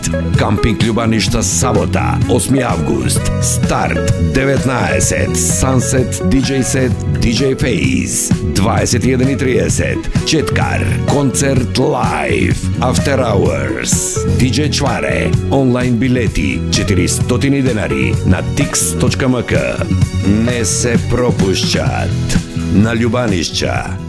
Кампинг Љубаништа сабота, 8 август. Старт 19. Sunset DJ set DJ Phase 21:30. Четкар, концерт лайв, After Hours, DJ Чваре, онлайн билети 400 денари на tix.mk. Не се пропушчат на Љубанишća.